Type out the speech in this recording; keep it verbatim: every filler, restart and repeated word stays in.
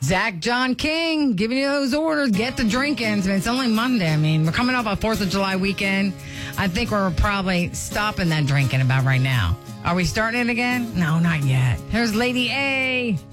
Zach John King giving you those orders. Get the drinking. I mean, it's only Monday. I mean, we're coming off a fourth of July weekend. I think we're probably stopping that drinking about right now. Are we starting it again? No, not yet. Here's Lady A.